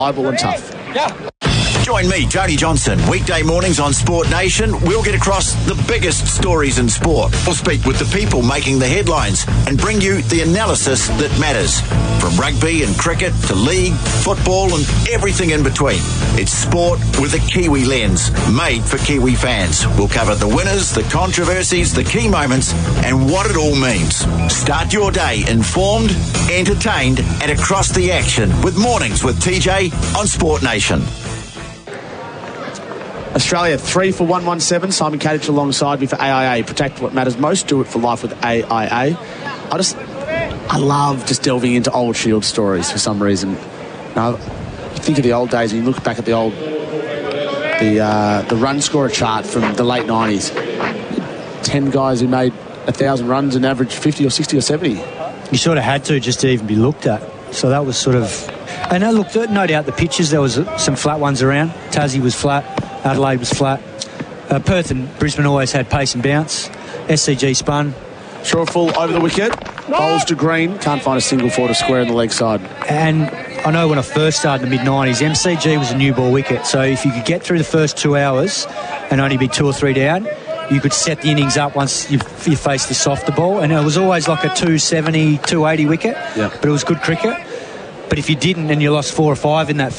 Reliable and tough. Join me, Tony Johnson, weekday mornings on Sport Nation. We'll get across the biggest stories in sport. We'll speak with the people making the headlines and bring you the analysis that matters. From rugby and cricket to league, football and everything in between. It's sport with a Kiwi lens, made for Kiwi fans. We'll cover the winners, the controversies, the key moments and what it all means. Start your day informed, entertained and across the action with Mornings with TJ on Sport Nation. Australia 3 for 117. Simon Kadich alongside me for AIA. Protect what matters most. Do it for life with AIA. I love just delving into old Shield stories for some reason. Now, you think of the old days and you look back at the run scorer chart from the late 90s. 10 guys who made 1,000 runs and averaged 50 or 60 or 70. You sort of had to just to even be looked at. So that was sort of... And look, no doubt the pitches, there was some flat ones around. Tassie was flat. Adelaide was flat. Perth and Brisbane always had pace and bounce. SCG spun. Short full over the wicket. Bowls to Green. Can't find a single for to square in the leg side. And I know when I first started in the mid-90s, MCG was a new ball wicket. So if you could get through the first 2 hours and only be 2 or 3 down, you could set the innings up once you faced the softer ball. And it was always like a 270, 280 wicket. Yeah. But it was good cricket. But if you didn't and you lost 4 or 5 in that